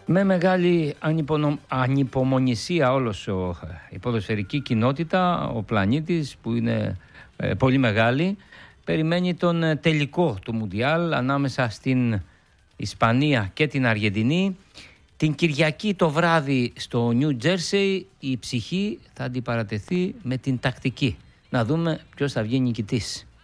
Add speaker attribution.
Speaker 1: Με μεγάλη ανυπομονησία όλος η ποδοσφαιρική κοινότητα, ο πλανήτης που είναι πολύ μεγάλη, περιμένει τον τελικό του Μουντιάλ ανάμεσα στην Ισπανία και την Αργεντινή. Την Κυριακή το βράδυ στο Νιου Τζέρσεϊ η ψυχή θα αντιπαρατεθεί με την τακτική. Να δούμε ποιος θα βγει νικητής.